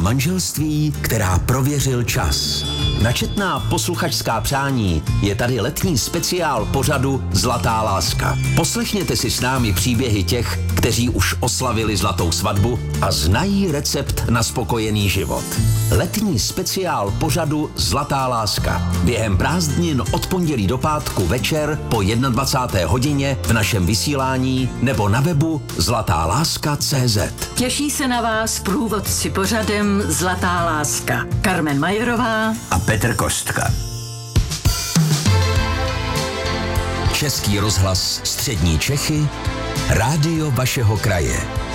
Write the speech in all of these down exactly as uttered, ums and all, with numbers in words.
Manželství, která prověřil čas. Na četná posluchačská přání je tady letní speciál pořadu Zlatá láska. Poslechněte si s námi příběhy těch, kteří už oslavili zlatou svatbu a znají recept na spokojený život. Letní speciál pořadu Zlatá láska. Během prázdnin od pondělí do pátku večer po dvacáté jedné hodině v našem vysílání nebo na webu zlatá láska tečka cé zet. Těší se na vás průvodci pořadem Zlatá láska. Carmen Majerová a Petr Kostka. Český rozhlas Střední Čechy, rádio vašeho kraje.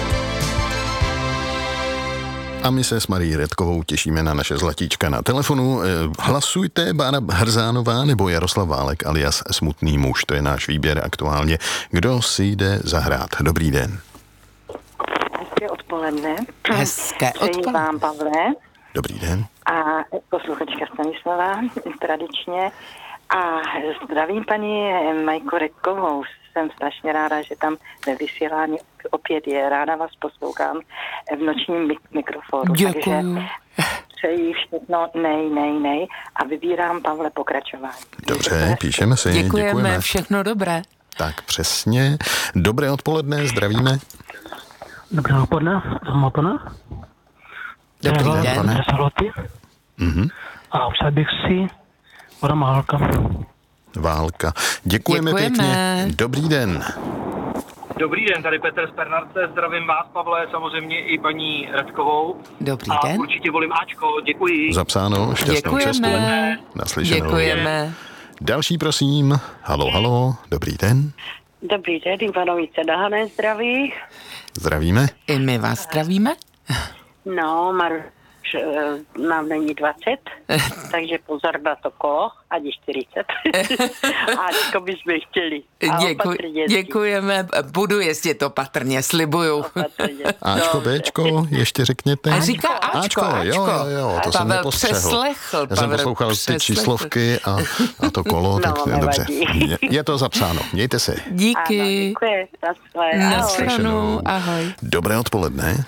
A my se s Marií Redkovou těšíme na naše zlatíčka na telefonu. Hlasujte, Bára Hrzánová nebo Jaroslav Válek alias Smutný muž. To je náš výběr aktuálně. Kdo si jde zahrát? Dobrý den. Hezké odpoledne. Hezké odpoledne. Přeji vám, Pavle. Dobrý den. A posluchačka Stanislava, tradičně. A zdravím paní Majku Redkovou. Jsem strašně ráda, že tam ve vysílání opět je. Ráda vás poslouchám v nočním mik- mikrofonu. Děkuju. Takže přeji všechno nej, nej, nej a vybírám, Pavle, pokračování. Dobře, píšeme si. Děkujeme, děkujeme. všechno dobré. Tak přesně. Dobré odpoledne, zdravíme. Dobré odpoledne, Motona. Dobrý Dobrý den. den. Mhm. A přál bych si Voda Málka. Válka. Děkujeme, Děkujeme. pěkně. Dobrý den. Dobrý den, tady Petr z Pernarce, zdravím vás, Pavle, samozřejmě i paní Redkovou. Dobrý a den. určitě volím Ačko, děkuji. Zapsáno, šťastnou cestu. Děkujeme. Naslyšenou. Děkujeme. Další, prosím. Halo, halo, dobrý den. Dobrý den, Ivanovice Dahané zdraví. Zdravíme. I my vás zdravíme. No, Maruš uh, nám není dvacet, takže pozor na to kolo, ať je čtyřicet. Ačko bychom chtěli. A Děkuj, opatrně. děkujeme. Budu jezdit to patrně, slibuju. Opatrně. Ačko, Dobře. Bčko, ještě řekněte. A říká Ačko, Ačko. jo, jo, jo, to jsem Pavel nepostřehl. přeslechl. Já jsem Pavel poslouchal přeslechl. ty číslovky a, a to kolo, tak No, dobře. nevadí. Je, je to zapsáno, mějte se. Díky. Ano, děkuji. Naschle. Na Ahoj. stranu, ahoj. Dobré odpoledne.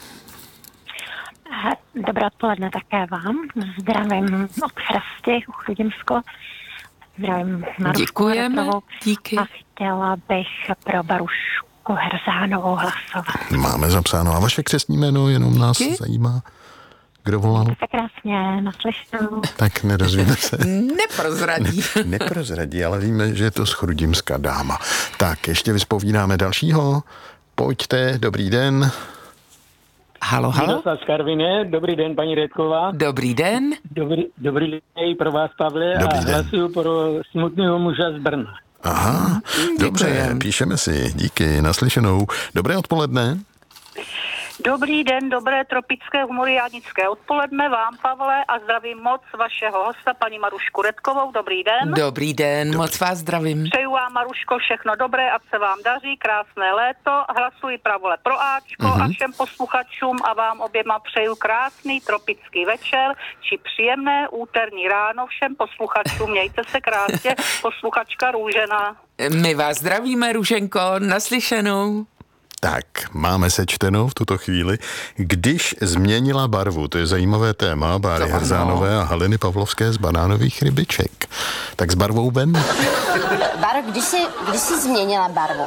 Dobré odpoledne také vám. Zdravím od Chrasti, Chrudimsko. Zdravím Marušku Děkujeme, Redkovou. díky. A chtěla bych pro Barušku Hrzánovou hlasovat. Máme zapsáno. A vaše křestní jméno jenom nás Díky. zajímá. Kdo volal? Tak krásně, naslyšenou. Tak nedozvíme se. Neprozradí. Neprozradí, ale víme, že je to schrudimská dáma. Tak, ještě vyspovídáme dalšího. Pojďte, dobrý den. Halo, halo. Miroslav z Karviné, dobrý den, paní Redková. Dobrý den. Dobrý, dobrý den i pro vás, Pavle, Dobrý a den. hlasuju pro Smutného muže z Brna. Aha, dobře, Děkujem. píšeme si. Díky, naslyšenou. Dobré odpoledne. Dobrý den, dobré tropické humoriádnické odpoledne vám, Pavle, a zdravím moc vašeho hosta, paní Marušku Redkovou. Dobrý den. Dobrý den, moc vás zdravím. Přeju vám, Maruško, všechno dobré, ať se vám daří, krásné léto. Hlasuji Pavle pro Ačko Mhm. a všem posluchačům a vám oběma přeju krásný tropický večer či příjemné úterní ráno všem posluchačům. Mějte se krásně, posluchačka Růžena. My vás zdravíme, Růženko, naslyšenou. Tak, máme sečteno v tuto chvíli. Když změnila barvu, to je zajímavé téma, Báry To ano. Hrzánové a Haliny Pavlovské z banánových rybiček. Tak s barvou ven? Báro, když jsi, když jsi změnila barvu?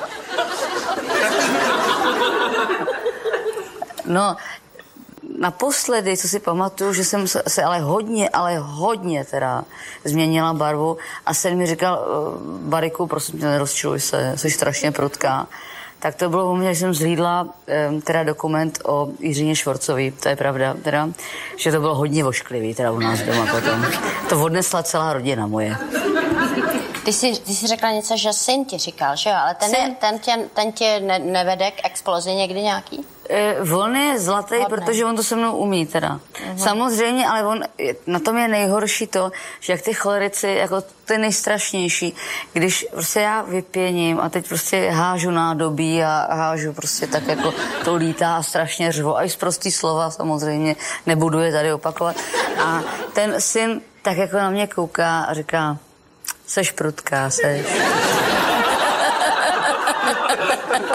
No, naposledy, co si pamatuju, že jsem se, se ale hodně, ale hodně teda změnila barvu a sen mi říkal, Bariku, prosím tě, nerozčiluj se, jsi strašně prudká. Tak to bylo u mě, že jsem zhlídla teda dokument o Jiřině Švorcový, to je pravda, teda, že to bylo hodně vošklivý teda u nás doma potom. To odnesla celá rodina moje. Ty jsi, ty jsi řekla něco, že syn ti říkal, že jo? Ale ten, je, ten tě, ten tě ne, nevede k explozi někdy nějaký? E, on je zlatý, Hodný. Protože on to se mnou umí teda. Uh-huh. Samozřejmě, ale on, na tom je nejhorší to, že jak ty cholerici, jako ty nejstrašnější, když prostě já vypěním a teď prostě hážu nádobí a hážu prostě tak jako to lítá a strašně řvo. A i z prostý slova samozřejmě, nebudu je tady opakovat. A ten syn tak jako na mě kouká a říká, seš prudká, seš.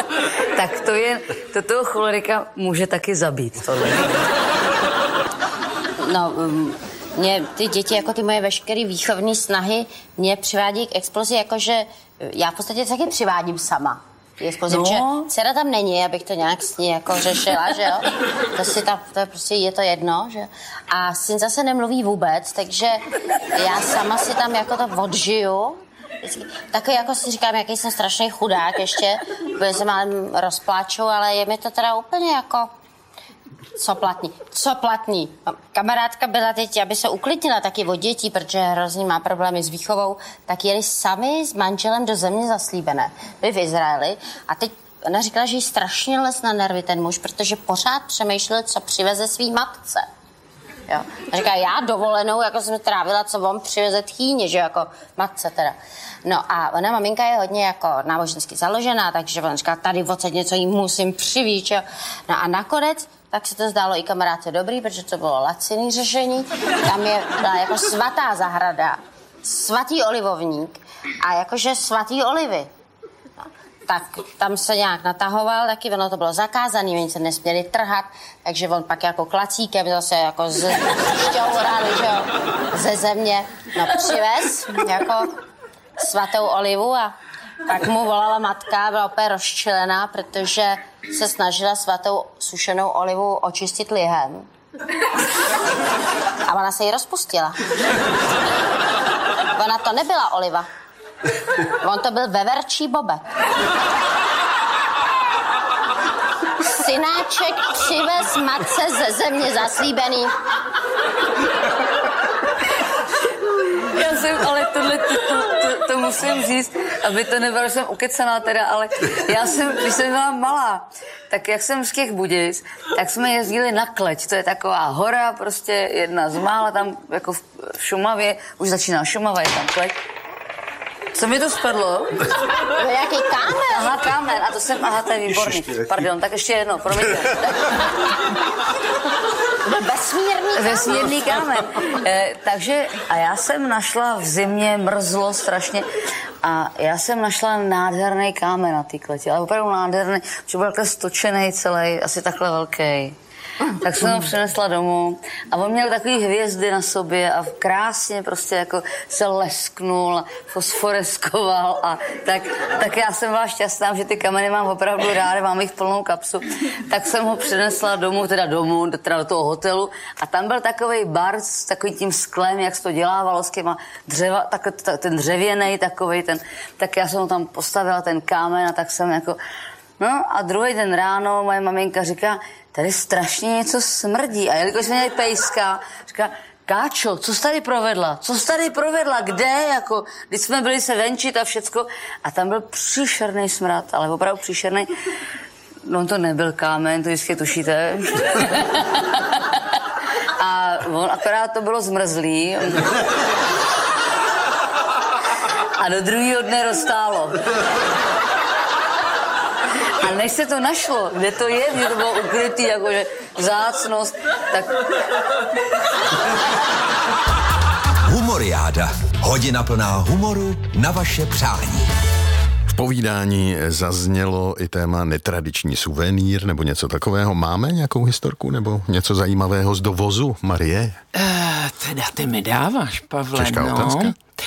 Tak to je, to toho cholerika může taky zabít. Tohle. no, mě ty děti, jako ty moje veškeré výchovní snahy, mě přivádí k explozi, jakože já v podstatě taky přivádím sama. Explozi, no. Dcera tam není, abych to nějak s ní jako řešila, že jo? To si ta, to je prostě je to jedno, že? A syn zase nemluví vůbec, takže já sama si tam jako to odžiju. Takový jako si říkám, jaký jsem strašný chudák ještě, protože se málem rozpláču, ale je mi to teda úplně jako... Co platný? Co platný? Kamarádka byla teď, aby se uklidnila taky od dětí, protože hrozně má problémy s výchovou, tak jeli sami s manželem do země zaslíbené. Byli v Izraeli a teď ona říkala, že jí strašně les na nervy ten muž, protože pořád přemýšlel, co přiveze svý matce. Jo. A říká, já dovolenou, jako jsem trávila, co on přiveze tchýně, že jako matce teda. No a ona, maminka, je hodně jako nábožensky založená, takže ona říká, tady odsaď něco jí musím přivít, jo. No a nakonec, tak se to zdálo i kamarádce dobrý, protože to bylo laciný řešení. Tam je byla jako svatá zahrada, svatý olivovník a jakože svatý olivy. No, tak tam se nějak natahoval, taky ono to bylo zakázané, oni se nesměli trhat, takže on pak jako klacíkem zase jako z šťourali, že jo, ze země, no přivez jako svatou olivu a pak mu volala matka, byla opět rozčilená, protože se snažila svatou sušenou olivu očistit lihem. A ona se jí rozpustila. Ona to nebyla oliva. On to byl veverčí bobek. Synáček přivez matce ze země zaslíbený. Já jsem, ale tohle, to, to, to, to musím říct, aby to nebylo, že jsem ukecaná teda, ale já jsem, když jsem byla malá, tak jak jsem z těch Budějic, tak jsme jezdili na Kleť, to je taková hora, prostě jedna z mála, tam jako v Šumavě, už začíná Šumava, je tam Kleť. Co mi to spadlo? No jaký kámen? Aha, kámen, a to jsem, aha, to je výborný. Pardon, tak ještě jedno, promiňte. Vesmírný, Vesmírný kámen. E, takže, a já jsem našla v zimě, mrzlo strašně, a já jsem našla nádherný kámen na té Kleti, ale opravdu nádherný, protože byl takhle stočený celý, asi takhle velký. Tak jsem ho přinesla domů a on měl takový hvězdy na sobě a krásně prostě jako se lesknul, fosforeskoval a tak, tak já jsem byla šťastná, že ty kameny mám opravdu ráda, mám jich plnou kapsu. Tak jsem ho přinesla domů, teda domů, teda do toho hotelu a tam byl takovej bar s takovým tím sklem, jak se to dělávalo s těma dřeva, tak, ten dřevěnej takovej, ten, tak já jsem ho tam postavila, ten kámen a tak jsem jako... No a druhý den ráno moje maminka říká, tady strašně něco smrdí. A jelikož jsme měli pejska, říká, Káčo, co jsi tady provedla? Co jsi tady provedla? Kde? Jako, když jsme byli se venčit a všecko. A tam byl příšerný smrad, ale opravdu příšerný. No to nebyl kámen, to vždycky tušíte. A on akorát to bylo zmrzlý. A do druhého dne roztálo. A než se to našlo, kde to je, kde to bylo ukrytý, jakože vzácnost, tak... Humoriáda. Hodina plná humoru na vaše přání. V povídání zaznělo i téma netradiční suvenýr nebo něco takového. Máme nějakou historku nebo něco zajímavého z dovozu, Marie? Uh, teda ty mi dáváš, Pavle, Těžká no. otázka.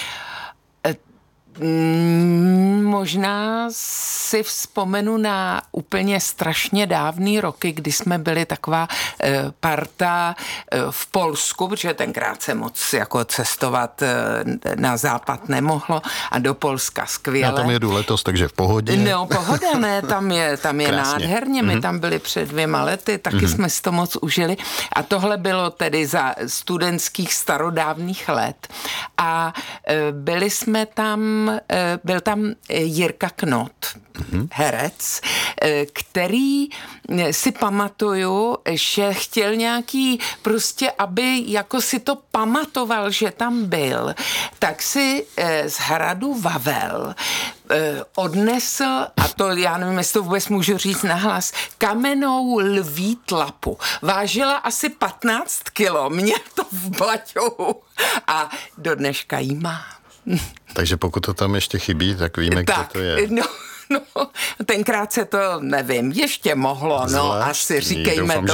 Mm, možná si vzpomenu na úplně strašně dávný roky, kdy jsme byli taková e, parta e, v Polsku, protože tenkrát se moc jako cestovat e, na západ nemohlo a do Polska skvěle. Já tam jedu letos, takže v pohodě. No, pohoda, ne, tam je, tam je nádherně. My mm-hmm. tam byli před dvěma lety, taky mm-hmm. jsme si to moc užili. A tohle bylo tedy za studentských starodávných let. A e, byli jsme tam byl tam Jirka Knot, mm-hmm. herec, který si pamatuju, že chtěl nějaký prostě, aby jako si to pamatoval, že tam byl, tak si z hradu Vavel odnesl, a to já nevím, jestli to vůbec můžu říct nahlas, kamennou lví tlapu. Vážila asi patnáct kilo, mě to v baťohu a do dneška jí má. Takže pokud to tam ještě chybí, tak víme, tak, kde to je. No, no, tenkrát se to, nevím, ještě mohlo, no, Zvláštní. asi říkejme Doufám, tomu